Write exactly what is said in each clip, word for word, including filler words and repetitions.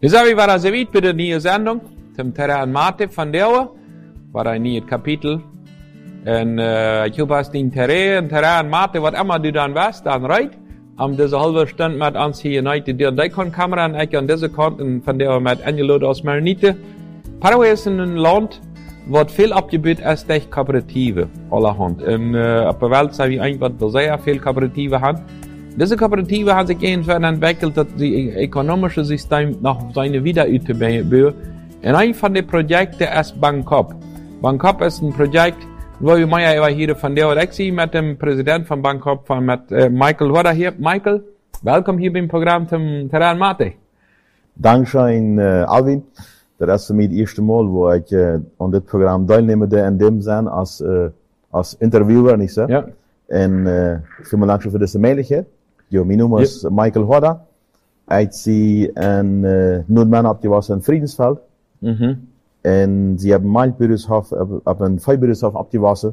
Dus we waren zo weit bij de nieuwe zending. Zum Terra en Mate van Deeuwen. Waar een nieuw kapitel. En uh, ik hoop als die Terra en Terra en Mate, wat immer du dan was, dan rijdt. Om deze halve stund met ons hier uit te delen. Die kan camera en ik aan deze kant. En van der met Angelo aus Marinite. Paraguay is een land wat veel opgebiedt is durch Kooperativen. Allerhand. En uh, op de wereld zijn we eigenlijk wat sehr veel Kooperativen hebben. Diese Kooperativen haben sich irgendwann entwickelt, dass das ökonomische System nach seine Wiederüterbau. Und ein von den Projekten ist Bankop. Bankop ist ein Projekt, wo wir mal hier von der Alexi mit dem Präsident von Bankop, von mit äh, Michael Hodder hier. Michael, willkommen hier beim Programm zum Terra en Mate. Dankeschön, äh, Alvin. Das ist für mich das erste Mal, wo ich äh, an das Programm teilnehme, in dem Sinn als, äh, als Interviewer, nicht so? Ja. En uh, vielen Dank für diese Möglichkeit. Jo, mijn naam is yep. Michael Hodder. Ik zie een uh, Noordman op die was in Friedensveld. Mm-hmm. En ze hebben mijn Bürgershof op, op een Vijfbürgershof op die was.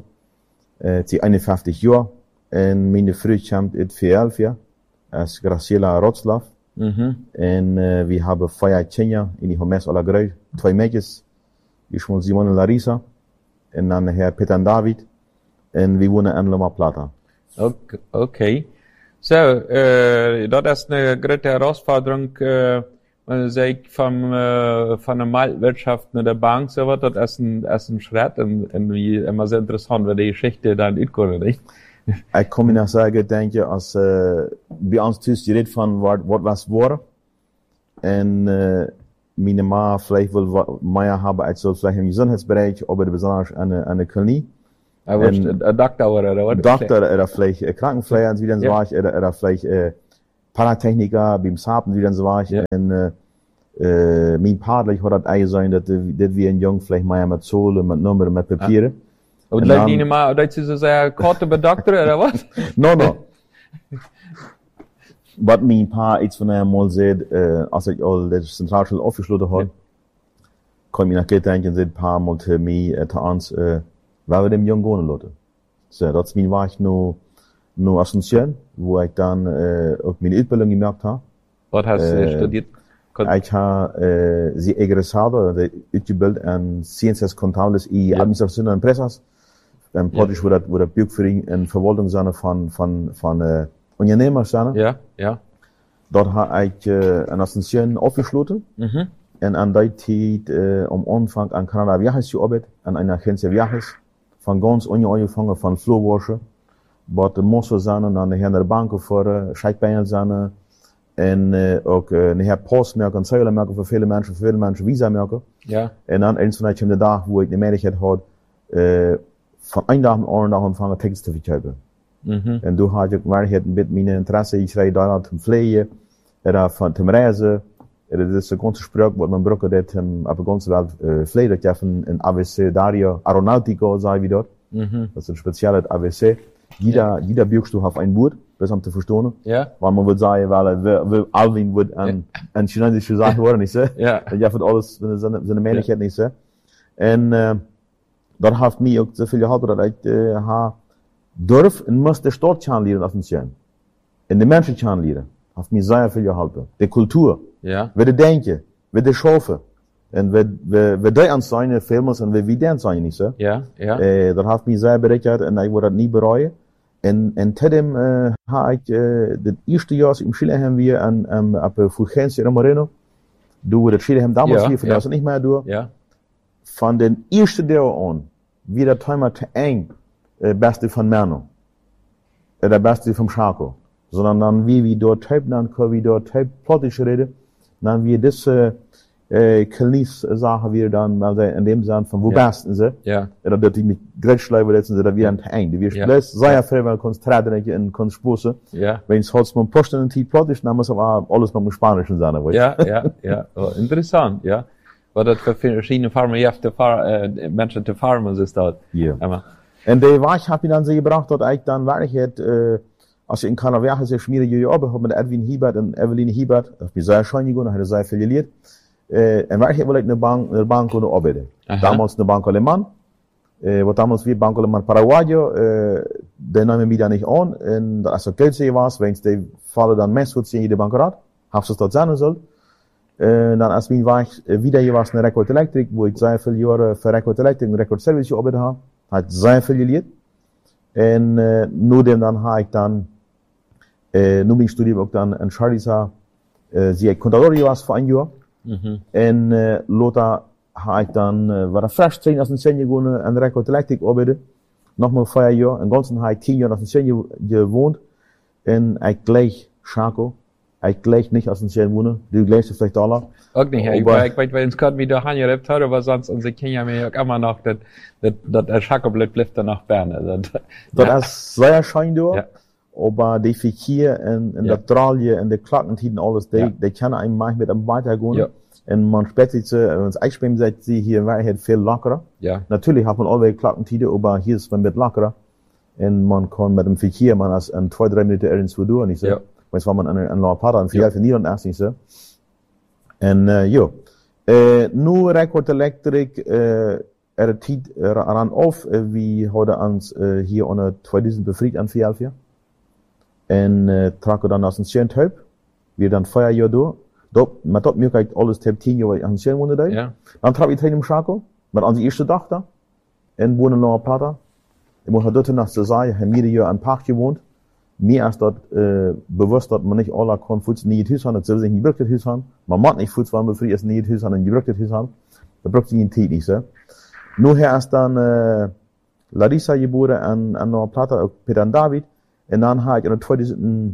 Uh, die eenenvijftig jaar. En mijn vrouw komt uit Philadelphia. Is Graciela Rotslav. Mm-hmm. En uh, we hebben vijf kinderen in die Homes aller Grui. Twee meisjes. Ik woon Simon en Larissa. En dan de heer Peter en David. En we wonen in Loma Plata. Oké. Okay. So, uh, dat is een grote Herausforderung, uh, zeg ik, van, uh, van de Marktwirtschaft naar de Bank, so wat, dat is een, is een Schritt, en, en wie immer sehr interessant, wie die Geschichte dann uitkomt, nicht? Ik kan me nog zeggen, denk je, als, uh, bij ons thuis, je redt van wat, wat was worden, en, uh, mijn ma vielleicht wil wat meer hebben, uit zo'n vielleicht im Gesundheitsbereich, aber besonders an der, an der Klinik. Er wordt een dokter oder wat? Dokter, oder vielleicht äh, Krankenpfleger, wie dann so war ich, oder, oder vielleicht äh, Paratechniker, beim Sapen, wie dann so war ich. Ja. Und äh, äh, mein Partner, ich wollte eigentlich sagen, dass, dass wir ein Jung vielleicht mal mit Zolen, mit Nummern, mit Papieren. Ja. Und leid nicht mal, dass sie so sehr korte bei Doktor, oder was? No, no. Was mein Paar iets van hem mal sagt, äh, als ich all die Zentralschule aufgeschlossen habe, kam ich nach Geld und sagt, paar Mal zu mir, äh, zu uns, äh, waar we dem jong wonen laten. So, dat is mijn waar ik nu, nu Asunción, wo ik dan uh, ook mijn uitbilding gemaakt heb. Wat hast du uh, studiert? Ik heb uh, ze egresado, uitgebildet in Ciencias Contables y ja. Administración de Empresas. En praktisch ja. wo dat, wo dat Buchführung en Verwaltung zijn van, van, van uh, ondernemers zijn. Ja, ja. Dat heb ik uh, in Asunción afgesloten. Mhm. En aan die tijd, uh, om Anfang an Canada Viajes gearbeitet, an einer Agencia Viajes. Van ganz onje angefangen van vloerwassen, wat de mossen zijn, en dan naar de banken voor scheikbijen zijn, en uh, ook uh, naar postmerken en zuilenmerken voor vele mensen, voor vele mensen visa-merken. Ja. En dan eens vanuit de dag, wo ik de mogelijkheid had, uh, van een dag naar een andere dag aanvangen tickets te verkopen. Mm-hmm. En toen had ik waarheid met mijn interesse, ik schreef daar te vliegen, en van te reizen. Dat is een ganze spreuk, wat men brokken dat um, op de ganze wereld uh, vliegen. Dat je van een A B C Dario Aeronautico, zei we dat. Mm-hmm. Dat is een speciale A B C. Jeder, ja. jeder Buchstabe hat ein Wort, das um zu verstehen. Ja. Weil man würde sagen, weil, weil Alvin wird ein, ein chinesische Sache worden, nicht so? Ja. Und ja, für alles, seine, seine Möglichkeit, nicht so? Und, äh, das hat mir auch so viel geholfen, dass ich, äh, ha, durf und muss die Stadt kennenlernen auf dem Schirm. Und die Menschen kennenlernen. Hat mir sehr viel geholfen. Die Kultur. Ja. Wie die denken. Wie die schaffen. En we, we, we die aan zijn films en we wie dan zijn niet zo. Ja, ja. Uh, dat heeft mij zeer bereikt en ik wil dat niet bereuen. En, en tedem uh, heb ik uh, het eerste jaar in Chile hebben we aan, um, op Fulgencio en Moreno. Doen we dat Chile hebben damals ja, hier, voor ja. dat niet meer doen. Ja. Van de eerste deel aan, wie dat thema te eng, uh, beste van Merno. Uh, de beste van Chaco. Sondern dan wie we door type, dan kunnen we door type plottisch reden. Dan wie deze äh, Klinis Sache wieder dann, weil in dem Sinne von wo ja. besten sie, ja. oder dass die mit Gretschleiber letzten sie da wieder ein Hang, die wir ja. splitzt, sei ja viel, weil kannst treten in kannst spusen, ja. wenn es halt mal posten und die plottisch, dann muss aber alles noch mit Spanischen sein, weißt ja, ja, ja, oh, interessant, ja, weil das für verschiedene Farmer, je hebt far, äh, Menschen zu farmen, ist das, ja, aber. Und die war ich, hab ich dann so gebracht, dass ich dann wirklich hätte, äh, als ich in Kanada sehr schmierige Jahre habe mit Edwin Hiebert und Evelyn Hiebert, das bin sehr schön gegangen, habe sehr viel gelernt. Uh, en waar wil ik naar bank, naar bank kunnen arbeiden. Damals naar Banco Alemán, uh, wat damals weer Banco Alemán Paraguayo, uh, die namen mij dan niet aan. En als er geld was, wens die vallen dan mensen goed zien in de bankraad, hebben ze dat zijn zullen. Uh, dan als mijn weg uh, wieder je was naar Record Electric, wo ik zeer veel jaren voor Record Electric en Record Service gearbeitet heb, had ik zeer veel geleerd. En uh, nu dan heb ik dan, uh, nu mijn studie ook dan in Charlisa, uh, zie ik contador was voor een jaar. Mm-hmm. En uh, later heb ik dan, uh, waar een fresh train als een senior gewonnen en Record Electric arbeiden. Nogmaals vijf jaar, en ganzen heb ik tien jaar als een senior gewoond. En ik gleich Schako. Ik gleich nicht als een senior wonen, du gleichst vielleicht alle. Ook niet, ik weet, ik weet wel eens kort wie de Hanje hebt horen, aber sonst onze kinderen mij ook immer nog dat, dat, dat er Schako blijft, blijft er nog berne. Dat, dat ja. is sehr schön door. Ja. Aber die Verkehr en, en ja. de tralje en de klakkentiden alles, die, ja. die kunnen einem manchmal mit einem weitergehen. Ja. Und man später, wenn es einsprechen, sagt sie, hier war het viel lockerer. Ja. Natürlich hat man alle klakkentiden, aber hier ist man mit lockerer. Und man kann mit dem Verkehr, man als in zwei, drei Minuten irgendwo durch, nicht so. Ja. Weißt du, man an, an La Pata, an vier, vier, erst nicht so. Und, äh, ja. Äh, nur Record Electric, äh, er tiet äh, ran auf, äh, wie heute uns, äh, hier ohne zweitausend befreit an vier, vier. En uh, traken dan als een schön Typ, weer dan vijf jaar door. Dat, met dat mogelijk alles typ tien jaar aan schön wonen daar. Ja. Dan trap je het in Schako, maar aan de eerste dag daar. En wonen nog een paar daar. Ik moet dat nog zo zeggen, hij meerdere jaar aan het park gewoond. Meer als dat uh, bewust dat man niet alle kon voetsen niet het huis aan, dat zullen ze niet gebruikt het huis aan. Maar man niet voetsen, maar vrij is niet het huis aan en gebruikt het huis aan. Dat bruikt hij niet tijd niet, hè. Nu her is dan uh, Larissa geboren en, en nog een plaat, ook Peter en David. En dan heb ik in tweeduizend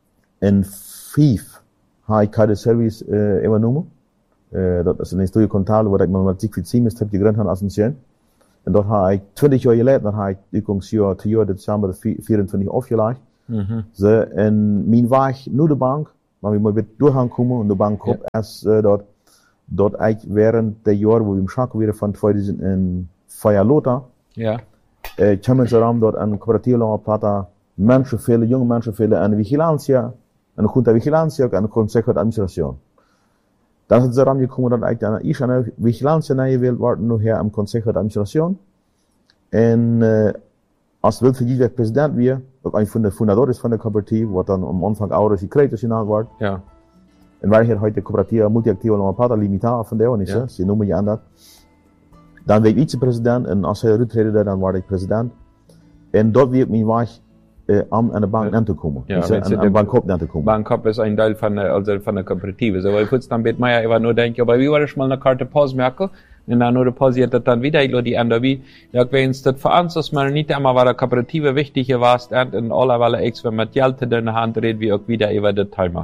vijf heb ik de service uh, overnomen. Uh, dat is een historie contale waar ik mijn mathematiek met heb gegrond had als een zin. En dat heb ik twintig jaar geleden, dan heb ik uitgangsjaar twee jaar december vierentwintig afgelegd. Mm-hmm. So, en mijn weg naar de bank, maar we moeten doorgaan komen en de bank op ja. is uh, dat, dat ik während de jaar waar we schakelen weer van tweeduizend vijf later, ja. uh, kwamen ze ram dat een coöperatieve lange plata mensen veel, jonge mensen veel en vigilancia, en een junta vigilancia en een consejo de administración. Dan is het erom gekomen dat ik dan eerst aan de vigilancia naar je wil worden, nu her am consejo de administración. En uh, als wil vergeten president weer, ook een van de fundadores van de coöperatief, wat dan am Anfang ouders gekregen genannt wordt. Ja. En waar hier heute coöperatieve multiactiva la plata limitada van deel, niet zo? Ze noemen je aan dat. Dan werd ik vicepresident en als hij uittreden, dan word ik president. En dat werd mijn weg Uh, om aan de bank aan te komen. Ja, so, aan de Bankop aan te komen. Bankop is een deel van de, also van de coöperatieve. So, weil kurz dann bet Meier immer nur denken, aber wie war das mal eine Karte Pause merken? Und dann nur passiert das dann wieder, ich glaube, die andere wie, ja, wenn es das für uns ist, mal nicht einmal, weil der Kooperative wichtig war, und in aller Weile Ex, wenn man Geld in der Hand redet, wie auch wieder über das Thema.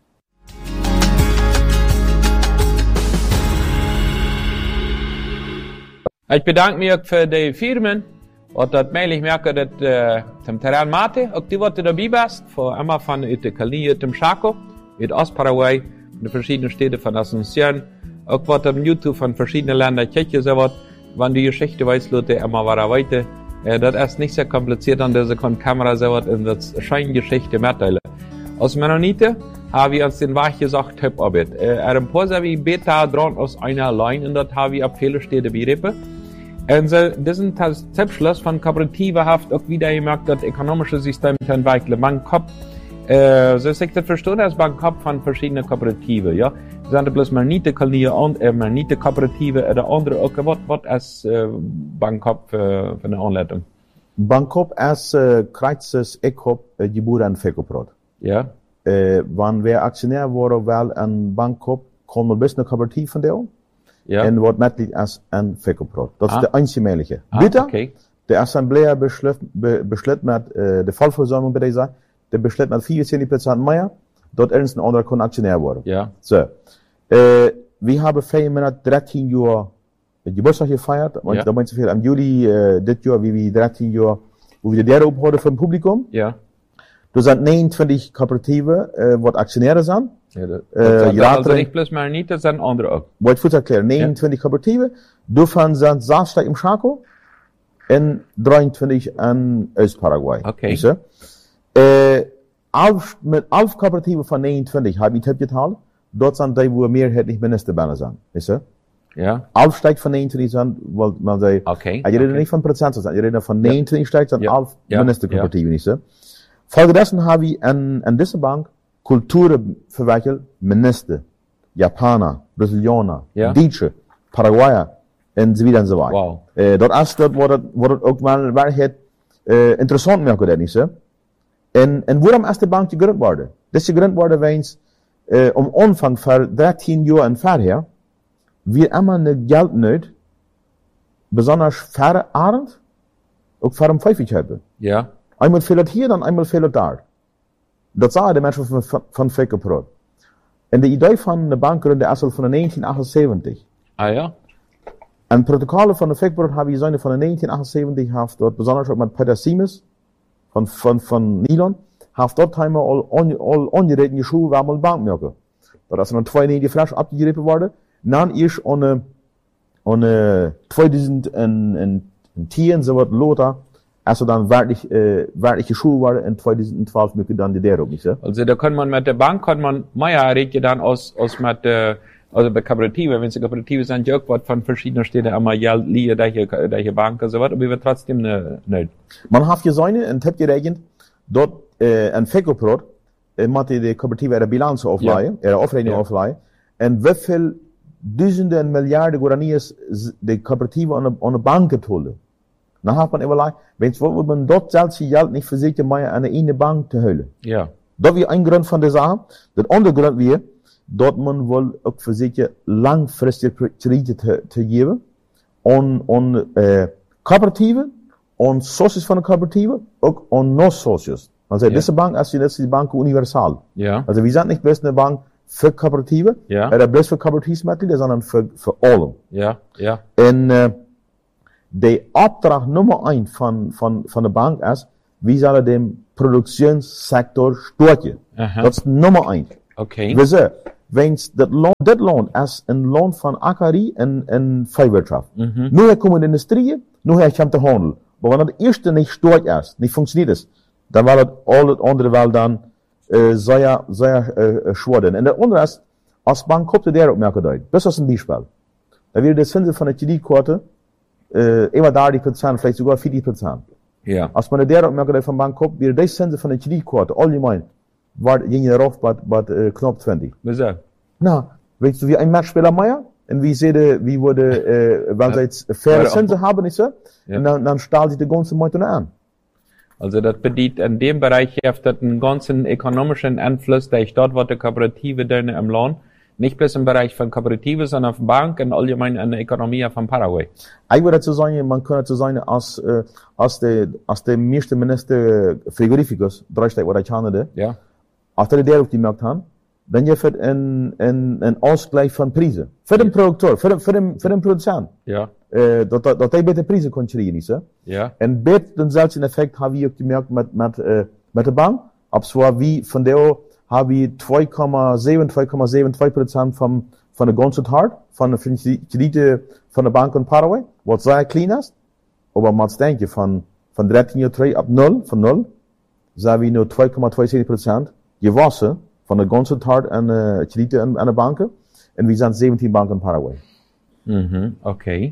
Ich bedanke mich für die Firmen. Und dat meil ich merke, dat uh, zum Terran Mate, ook die wat er dabei bist, voor immer van uit de Kalië, uit de Chaco, uit Oost-Paraguay, de verschiedene steden van Asunción, ook wat op YouTube van verschiedene Länder, Tschechien, so wat, wann die Geschichte weiß, Leute, immer war weiter, uh, dat ist nicht sehr kompliziert, an dieser Kamera, so wat, und das scheint Geschichte mitteilen. Aus Mennonite haben wir uns den Weg gesagt, hab Arbeit. Uh, er ein paar so wie Beta dran aus einer Line, und dat haben wir ab viele Städte berippen. Und so, diesen Zepschluss von Kooperative haft auch wieder gemerkt, das ökonomische System zu entwickeln. Bankop, äh, so ist ich das verstanden, als Bankop von verschiedenen Kooperative, ja. Sie sind bloß mal nicht die Kalier und, äh, mal nicht die Kooperative, oder andere, okay, was, was ist, äh, Bankop, äh, für eine Anleitung? Bankop ist, äh, kreuzes, ich hab, äh, geboren an Fekoprot. Ja. Äh, wann wer Aktionär wurde, weil an Bankop, kommt man bis eine Kooperative von der. Ja. En wordt Mitglied als een Fekoprot. Dat is ah. de einzige mogelijkheid. Ah, Bitte, okay. De Assemblea besluit, be, besluit met uh, de Vollversammlung bij deze, de besluit met vierentwintig procent meer, dat ergens een ander kon actionair worden. Ja. So. Uh, we hebben vijf minuten dertien jaar Geburtstag gefeiert, want ja. dat meint zoveel in juli uh, dit jaar, wie we dertien jaar, hoe we de derde ophouden voor het publiek. Ja. Er zijn negenentwintig coöperatieven, uh, wat actionairen zijn. Ja, dat, uh, dat is niet plus maar niet, dat zijn andere ook. Wat ik voet erklären, negenentwintig ja. coöperatieven, daarvan zijn zestig in Chaco en drieëntwintig in Oost-Paraguay. Oké. Okay. So. Uh, elf, met elf coöperatieven van negenentwintig heb ik het geteld, dat zijn die waar meerheidlich ministerbanen zijn. So. Ja. elf steigt van negenentwintig zijn, want man zei, okay. je redt okay. niet van procenten zijn, je redt van negenentwintig ja. steigt, zijn ja. elf ja. ministercoöperatieven. Ja. So. Folgedessen hebben we in, in deze bank Kulturen verwechselt minister. Japaner, Brasilianer, Ja. Deutsche, Paraguayer en zo wieder en zo weiter. Wow. Uh, dat is dat wordt het, wordt het ook wel waarheid uh, interessant merken dat niet zo. En, en waarom is de bank gegründet worden? Dat is gegründet worden weens uh, om aanvang voor dertien jaar en verder, wir immer eine Geldnot, besonders verre Abend, ook voor een vijftig hebben. Ja. Einmal veel het hier, dan einmal veel het daar. Dat zagen de mensen van, van, van Fekeproot. En de idee van de bankgründing is al van negentien achtenzeventig. Ah ja? En protocollen van de Fekeproot hebben we zijn van negentien achtenzeventig, heeft dat besonders ook met Peter Siemens van, van, van Nylon, heeft dat helemaal al, on, al ongereden geschoven waar we bank merken. Dat is dan tweeënnegentig fles afgegrepen worden. Dan eerst aan uh, twintig tien, zo wat later, als er dan werkelijk, uh, werkelijk geschoven worden in twintig twaalf möchte dann die der ook niet, hè? Also da kann man mit der Bank, kann man, Meier redet ja dann aus, aus mit, äh, also bei Kooperative, wenn es Kooperative sind, ja auch was von verschiedenen Städten einmal Geld liegen, welche, welche Banken, so was, aber wir trotzdem ne, nicht. Man heeft gezien, en het heb gerekend, dat uh, een Fekeproot, uh, moet de coöperatieve er balans afleiden, er afrekening Ja. afleiden, en hoeveel duizenden en miljarden guaraniërs de coöperatieve aan de, aan de banken houden. Dan heeft man overlegt, wens wat moet man dat zelfs geld niet verzekeren maar aan de ene bank te houden. Ja. Dat is een grond van de zaak. De andere grond weer, dat man wil ook verzekeren langfristige kredieten te, te geven aan, aan uh, coöperatieven, aan socios van de coöperatieven, ook aan non-socios. Also Ja. deze bank is die bank universal. Ja. Also wir sind nicht bloß eine Bank für Kooperative, Ja. oder bloß für Kooperatiefsmitglieder, sondern für, für alle. Ja. Ja. En uh, de opdracht nummer één van, van, van de bank is, wie zullen de productionsector steunen. Aha. Dat is nummer één. Okay. Wieso? Wens dat loon, dit loon is een loon van akkerie en, en vrijwirtschaft. Mhm. Nu komen de industrieën, nu komt de handel. Maar wanneer de eerste niet steunt is, niet functioneert is, dan wil het al het andere wel dan uh, zeer, zeer uh, schweren. En de andere is, als bank koopt de derde ook merken uit. Dat is een bijspel. Dan weer de zinsen van de kredietkorten, uh, immer dertig procent, vielleicht sogar vierzig procent. Ja. Als man de derde ook merken uit van bank koopt, weer deze zinsen van de kredietkorten, allgemein, waar ging je erop met, met uh, knop twintig. Wieso? Nou, weet je wie een matchspeler meer? En wie zeiden, wie worden, uh, wenn sie jetzt faire Ja. Zinsen haben, nicht so? Ja. En dan, dan staat sie de ganze Meute an. Also das bedient in dem Bereich heeft dat einen ganzen ökonomischen Einfluss, der ich dort, wo die Kooperative denen im Lohn, nicht bloß im Bereich von Kooperative, sondern von Bank und allgemein in der Ökonomie von Paraguay. Ik wil het zo zeggen, man kan het zo zeggen als, uh, als de, als de meeste minister frigorificus, draaistijk wat ik handelde, Ja. als de derde op die markt gaan, dan je het een, een, een ausgleich van prijzen. Voor de producteur, voor de, voor de, voor de producent. Ja. Uh, dat, dat, dat hij beter prijzen kon krijgen, niet zo? Ja. En beter denzelfde effect hebben we ook gemerkt met, met, uh, met de bank. Op zwaar wie van deel hebben we twee komma zeven, twee komma zevenentwintig procent van, van de ganze hard, van de kredieten van de bank in Paraguay, wat zeer klein is. Maar wat denk je, van, van dertien jaar terug op nul, van nul, zijn we nu twee komma tweeënzeventig procent gewassen van de ganze hard en uh, kredieten aan, aan de banken. En we zijn zeventien banken in Paraguay. Mhm. Okay.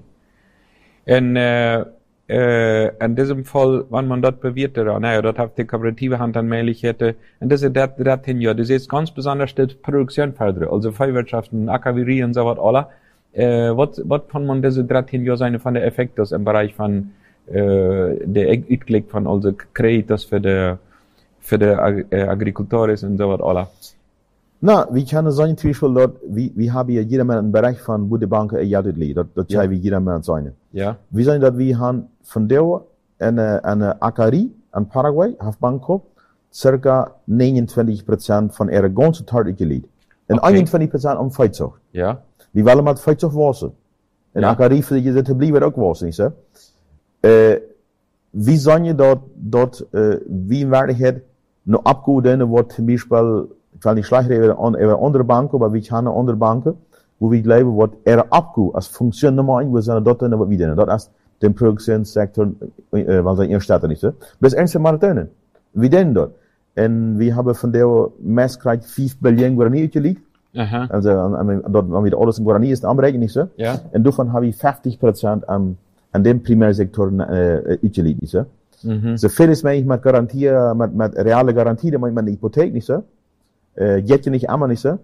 En, äh, äh, in diesem Fall, wenn man dort bewirtet, naja, dort hat die kooperative Hand an Möglichkeiten, und das ist das, das ja, das ist ganz besonders die Produktion fördern, also Feuerwirtschaften, Ackerie und so was alle. Äh, was, was kann man diese dreizehn Jahre sein von der Effekte im Bereich von, äh, der Uitklik von, also Kreditos für die, für die Ag äh, Agricultores und so was alle? Nou, we kunnen zeggen, zum Beispiel, dat we, we hebben hier jeder een bereich van hoe de banken er geld uitleggen. Dat, dat Ja. zijn we jeder man zijn. Ja. We zijn dat we gaan van deel en een akkerie aan Paraguay, heeft bank circa negenentwintig procent van er ganze tijd uitgelegd. En Okay. eenentwintig procent om veezucht. Ja. We willen met veezucht wassen. En Ja. akkerie voor je te blijven ook wassen, niet zo? Uh, wie zeggen dat, dat uh, wie in werkelijkheid nog opgehouden wordt, zum Beispiel, ik wil niet slecht reden over andere banken, maar we hebben andere banken, wo we geloven wordt er opgehouden als functie nummer één, we zijn dat en wat we doen. Dat is de productiesector, uh, wat zijn eerste niet zo. Dus ernstig maar het we doen dat. En we hebben van de meest krijgt vijf biljoen guarani uitgeleid. Aha. Also, an, dat we de alles in guarani is aanbreken, niet zo. Ja. En daarvan hebben we vijftig procent aan, aan de primaire sector uh, uitgeleid, niet zo. Mhm. Zoveel is mij met garantie, met, met reale garantie, dat met een hypotheek niet zo. Uh, je hebt je niet allemaal niet zo.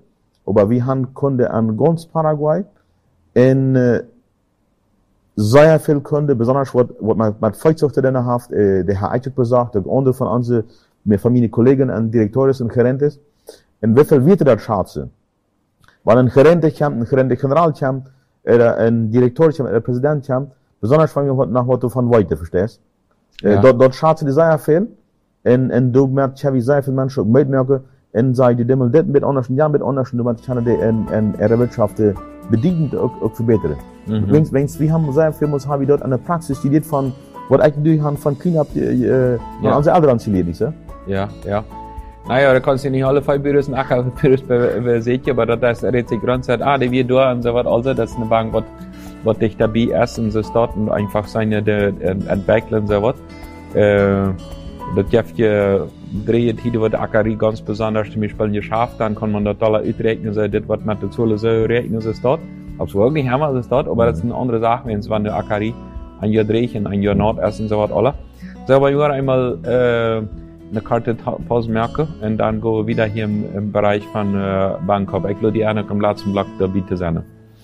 aber wir haben Kunden an ganz Paraguay, in, äh, sehr viel Kunden, besonders was, was man, mit Volkszuchten denn hat, äh, der hat eigentlich gesagt, der andere von unseren, mit Familie Kollegen und Direktores und Gerentes, und wie viel wird das schätzen? Weil ein Gerente kommt, ein Gerente General kommt, oder ein Direktor kommt, oder ein Präsident kommt, besonders wenn wir nach was du von weiter verstehst. Ja. Äh, dort, dort schätzen die sehr viel, und, und du merkst, ja, wie sehr viele Menschen auch mitmerken, und sei die Dimmel dit mit anders, ja, mit anders, und du merkst, kann die in, in ihrer Wirtschaft bedient auch, auch verbessern. Mhm. Wenigstens, wenigstens, wir haben sehr viel, muss haben wir dort eine Praxis studiert von, was eigentlich du von Cleanup, äh, von ja. unseren Eltern studiert, nicht so? Ja, ja. Naja, da kannst du nicht alle fünf Büros und acht Büros besitzen, aber das ist die Grundzeit, ah, die wir da und so was, also, das ist eine Bank, was, was dich dabei erst und so dort und einfach seine, der, entwickeln, so was. Äh, das gibt ja drei Tiere, was Akari ganz besonders zum Beispiel geschafft, dann kann man da Dollar ausrechnen, so, das, was man dazu so rechnen, so ist dort. Ob es wirklich haben, so ist dort, aber das ist eine andere Sache, wenn es war eine Akari, ein Jahr Drehen, ein Jahr Nordessen und so was, alle. So, aber ich war einmal, äh, eine Karte Pause merke und dann go wieder hier im, im Bereich von äh, Bangkok. Ich würde gerne am letzten Block da bitte sein.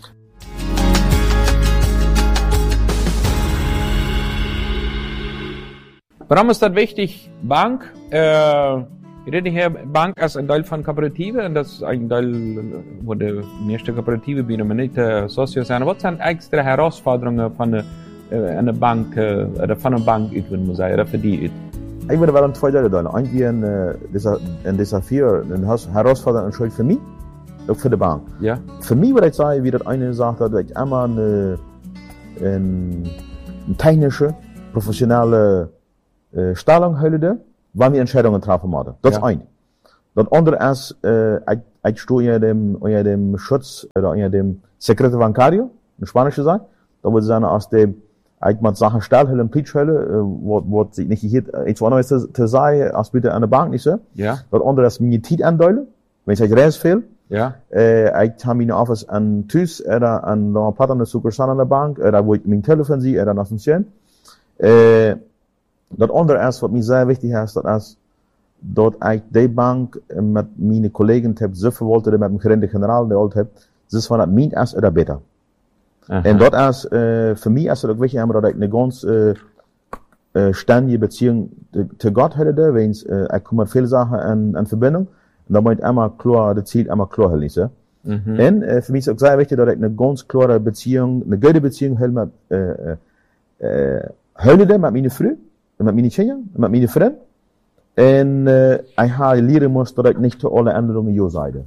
Warum ist das wichtig? Bank, äh, wir reden hier Bank als ein Teil von Kooperative und das ist ein Teil, wo die meiste Kooperative bieten, aber nicht äh, Sozio sein. Was sind extra Herausforderungen von einer, äh, einer Bank, äh, oder von einer Bank, ich würde mal sagen, oder für die? Ich würde wel twee delen delen. Eén een, een desafio, een herausforderung Schuld für mich, auch für die Bank. Ja. Für mich würde ich sagen, wie das eine sagt, dass ich immer eine, eine, eine technische, professionelle äh, Stellung hätte, wann wir Entscheidungen treffen müssen. Das ist ja. ein. Das andere ist, äh, ich, ich stehe unter dem, unter dem Schutz, oder unter dem Secreto Bancario, in Spanisch gesagt. Da würde ich sagen, aus dem ich mit Sachen Stahlhülle und Pleitschhülle, wo, wo sich nicht hier, ich war noch zu, zu sagen, als bitte an der Bank nicht so. Ja. Das andere ist meine Zeit andeuten, wenn ich reis viel. Ja. Äh, ich habe meine Office an Tüß, oder an der Partner Sukursal an der Bank, oder wo ich mein Telefon sehe, oder nach dem Schön. Äh, das andere ist, was mir sehr wichtig ist, das ist, dort ich die Bank mit meinen Kollegen habe, so viel wollte, mit dem Gerente General, der wollte, das ist von der mein ist oder besser. Aha. Und dort ist, äh, für mich ist es auch wichtig, dass ich eine ganz, äh, äh, ständige Beziehung zu Gott hätte, wenn ich, äh, ich komme mit vielen Sachen in, in Verbindung. Und da muss ich immer klar, das Ziel immer klar halten, so. Mhm. Und, äh, für mich ist es auch sehr wichtig, dass ich eine ganz klare Beziehung, eine gute Beziehung hätte mit, äh, äh, hätte mit meinen Frau, mit meinen Kindern, mit meinen Freunden. Und, äh, ich habe lernen muss, dass ich nicht zu allen Änderungen ja sage.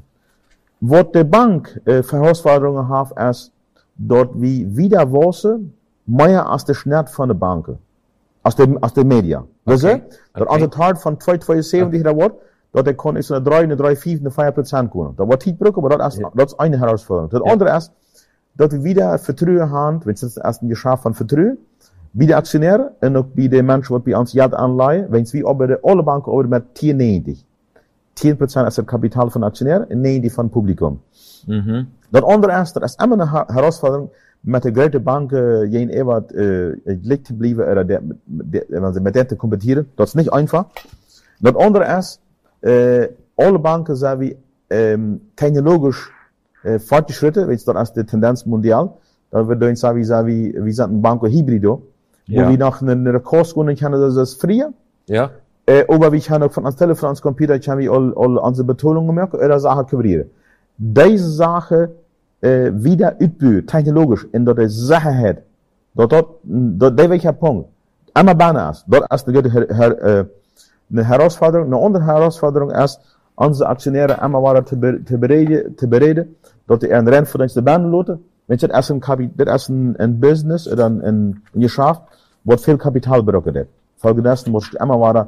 Was die Bank, äh, für Herausforderungen hat, ist, dort wie wieder wissen, mehr als der Schnitt von der Bank. Aus der, aus der Media. Weißt du? Dort an der Tat von zwei Komma zweiundsiebzig, da wird, dort der kann ich so eine drei, eine drei Komma fünf, eine vier Prozent kommen. Da wird Tiefbrück, aber dort ist, ja. dort ist eine Herausforderung. Das ja. andere ist, dort wir wieder Vertrauen haben, wenn es das erste Geschäft von Vertrauen, wie die Aktionäre, und auch wie die Menschen, die bei uns Geld anleihen, wenn es wie über alle Banken über mit zehn neunzig. zehn Prozent ist das Kapital von Aktionären und neunzig von Publikum. Mhm. Das andere ist, das ist immer eine Herausforderung, mit der großen Bank, äh, jen ewer, äh, liegt zu bleiben, oder der, der, mit der zu kompetieren. Das ist nicht einfach. Das andere ist, äh, alle Banken sind wie, ähm, technologisch, äh, fortgeschritten, wenn es dort ist die Tendenz mondial. Da wird dann sagen, wie, wie, wie sind ein Banco Hybrido, ja. wo wir nach einer Kurs gehen können, das ist früher. Ja. Äh, aber wir können auch von uns Telefon, ans Computer, können wir all, all unsere Betonungen merken, oder Sachen kopieren. Diese Sache, äh, wieder uitbuurt, technologisch, in dat de Sicherheit, dat dat, dat, dat welcher Punkt, einmal Bahn ist, dort ist eine, her, her, äh, eine Herausforderung, eine andere Herausforderung ist, unsere Aktionäre einmal waren zu, be, zu bereden, zu bereden, dat die einen Rennen von uns die Bahn loten, wenn das ist ein Kapital, das ist ein, ein Business, oder ein, ein Geschäft, wo viel Kapital braucht hat. Folgendessen muss ich einmal waren,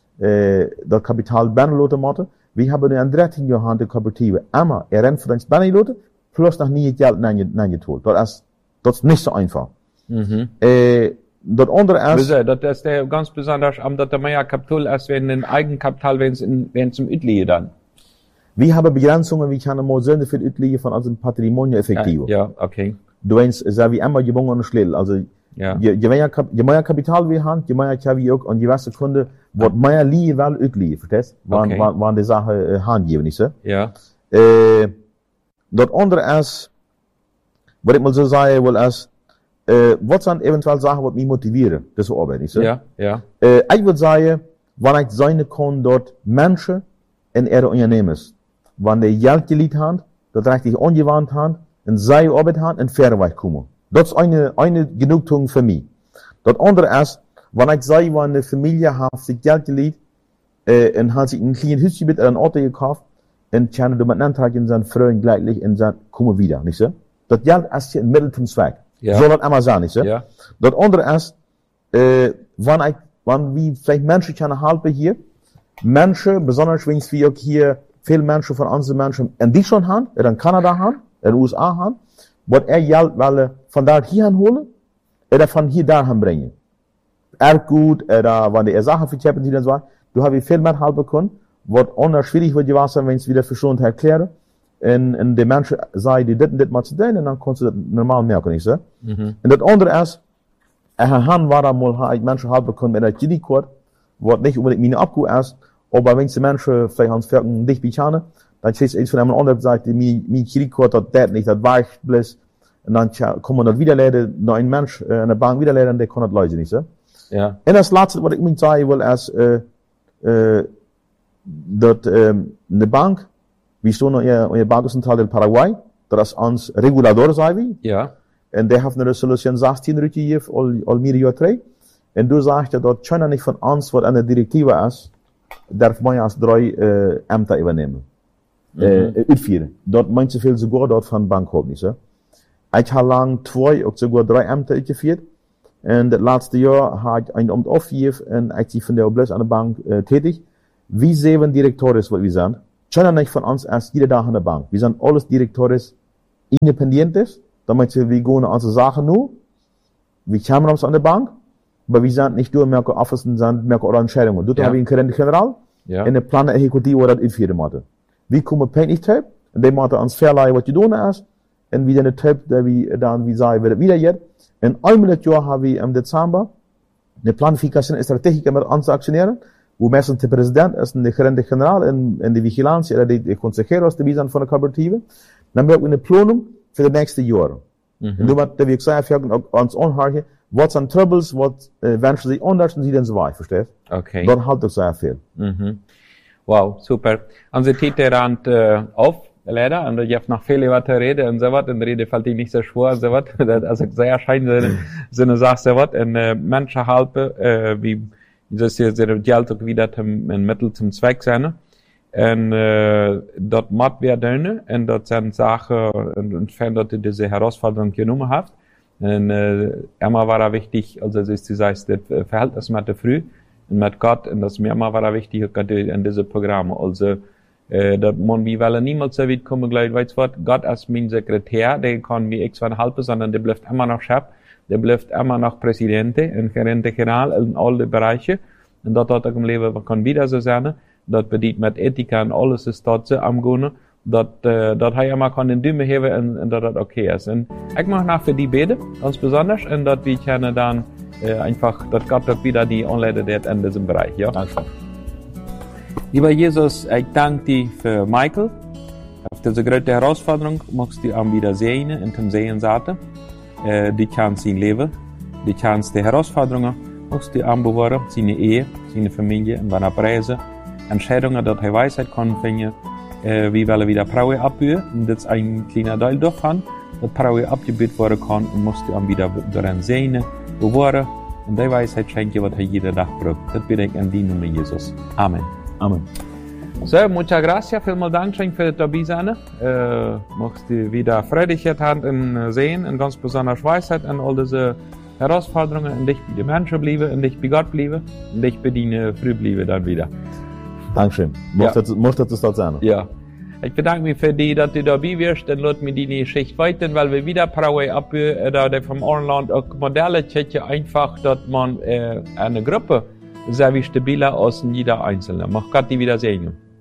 äh, das Kapital Bahn loten moeten, wir haben in dreizehn Jahren die Kooperative einmal ein Rennen von uns Bahn loten, plus noch nie Geld reingeholt. Das ist, das ist nicht so einfach. Mhm. Äh, das andere ist, das ist der ganz besonders, dass der mehr Kapital ist, wenn ein Eigenkapital, wenn es in, wenn es im Utliegen dann. Wir haben Begrenzungen, wie kann man Sünde für Utliegen von unserem Patrimonio effektiv. Ja, ja, okay. Du weißt, sei wie immer gewonnen und schnell. Also, ja. je, je, mehr, je mehr Kapital wir haben, je mehr kann wir auch, und je mehr Kunde, wird mehr Liege, weil Utliegen, verstehst? Waren, okay. waren, waren die Sache, äh, handgeben, nicht so? Ja. Äh, dat andere is, wat ik mal zo zeggen wil is, uh, wat zijn eventueel zaken wat mij motiveren, deze arbeid, niet zo? Ja, ja. Uh, ik wil zeggen, wanneer ik zijn kan dat mensen en ihre ondernemers, wanneer die geld geliet hebben, dat richtig ongewandt hebben, en zij arbeid hebben en verder wegkomen. Dat is een, een genoegdoening voor mij. Dat andere is, wanneer ik zeg, wanneer de familie heeft zich geld geliet, uh, en hat sich ein kleines Hütchen mit einem Auto gekauft, und tjänar du mit einem Tag in seinen Freunden gleichlich und dann kommen wieder, nicht so? Das Geld ist hier ein Mittel zum Zweck. Ja. Soll das einmal sein, nicht so? Ja. Das andere ist, äh, wann ich, wann wie vielleicht Menschen können helfen hier, Menschen, besonders wenn wir auch hier viele Menschen von unseren Menschen in Deutschland haben, oder in Kanada haben, in den U S A haben, was er Geld wollen von da hier holen, oder von hier dahin bringen. Erbgut, oder wenn die Sachen verkaufen, die dann so, du hast viel mehr helfen können, was anders schwierig wird gewesen, wenn es wieder verschont erklären. En, en de mensen zeiden die dit en dit moet ze doen, en dan kon ze dat normaal merken, niet zo? Mm-hmm. En dat andere is, er gaan waar mal mensen helpen kunnen met dat kredietkaart, wat niet unbedingt mijn opkoop is, aber wenn die mensen vielleicht ans Verken dicht bekennen, dann steht iets van einem anderen sagt, mijn, mijn kredietkaart dat dat niet, dat weicht blijft, en dan kan man dat wiederleiden, naar een mens, uh, aan de bank wiederleiden, en die kan dat leiden, niet zo? Ja. En als laatste wat ik moet zeggen wil is, uh, uh, dat um, de bank, we staan in de Banco Central del Paraguay, dat is ons regulador, zei we. Ja. En die heeft een resolutie zestien uitgegeven, al, al meer jaar terug. En toen zegt je dat China niet van ons wat aan de directieve is, darf man als drie uh, Ämter übernemen. Mm-hmm. Uh, uitvieren. Dat mensen veel sogar dort van bank hebben, niet zo. Ik heb lang twee, ook sogar drie Ämter uitgevierd. En het laatste jaar heb ik een Amt afgegeven en ik zie van de Oblast aan de bank uh, tätig. Wie zeven directores, wat we zijn. China nicht von uns erst jeder Tag an der Bank. Wir sind alles Direktores Independientes. Damit wir gehen unsere Sachen nur. Wir kommen uns an der Bank. Aber wir sind nicht nur mehr Office, sind mehr oder Entscheidungen. Dort ja. haben wir einen Gerente General. Ja. En de plannen executief wat dat uitvieren moeten. We komen paint niet type. En die moeten ons verleiden wat je doen is. En wie dan de type, dat we dan, wie zeggen, we dat wieder jet. En eenmaal het jaar hebben we in december de planificatie en strategie met onze actioneren. Wo meistens der Präsident ist, der Gerente General, in, in die Vigilanz, oder die, die Consejeros, die sind von der Kooperative. Dann haben wir eine Planung für die nächsten Jahre. Mhm. Und dann wird gesagt, wir uns anhören, was sind Troubles, was äh, wünschen sie anders und sie dann so weiter, verstehst? Okay. Dann halt das sehr viel. Mhm. Wow, super. Unsere Titel rand äh, auf, leider, und ich habe noch viele was zu reden und so was, und die Rede fällt ihm nicht so schwer und so was. Also sehr schein, so eine Sache, so was, und äh, Menschen helfen, äh, wie dus is er geld ook weer dat hem een middel zum Zweck zijn. En uh, dat moet weer doen. En dat zijn zaken, en fijn dat hij deze herausforderung genomen heeft. En uh, immer war er wichtig, also es ist dieses Verhältnis mit der Früh und mit Gott, und das ist mir immer war er wichtig in diese Programme. Also, uh, dat man wie wel niemals so weit kommen, gleich weiß was, Gott ist mein Sekretär, der kann mir extra helfen, sondern der bleibt immer noch Chef. Der bleibt immer noch Präsident und Gerente General in alle Bereiche. Und dat dat ook im Leben kan wieder so sein. Dat bedient met Ethika und alles ist dort so am Gehen. Dat, uh, dat hij immer kan den Dümme hebben en, en dat dat okay ist. Und ich mache nach für die Bede, ganz besonders. Und dat wir können dann uh, einfach, dat Gott auch wieder die Anleitung hat in diesem Bereich. Ja? Danke. Lieber Jesus, ich danke dir für Michael. Auf diese große Herausforderung magst du am wieder sehen und dem Sehen saten. Uh, die kan zijn leven, die kan de herausforderungen, ook die aanbewahren, zijn Ehe, zijn familie en wanneer prijzen, Entscheidungen, dat hij wijsheid kan vinden, uh, wie willen wieder Praue abburen, en dat is een kleiner Teil davon, dat Praue abgebuurt worden kan, en moest hij wieder daran sehen, bewahren, en die wijsheid schenken, wat hij jede dag braucht. Dat bitte ich in die Nummer Jesus. Amen. Amen. So, muchas gracias, vielmal Dank für das Dabeisein. Äh, möchtest du wieder Freudigkeit haben und sehen und ganz besonders Weisheit an all diese Herausforderungen und dich bei den Menschen bleiben und dich bei Gott bleiben und dich bei deinen Früh bleiben dann wieder. Dankeschön. Mocht ja. das das sein? Ja. Ich bedanke mich für die, dass du dabei wirst, und lass mir die Geschichte weiter, weil wir wieder Praue ab, da vom Orland auch Modelle checken, einfach, dass man äh, eine Gruppe sehr wie stabiler als jeder Einzelne. Mach Gott die wieder sehen.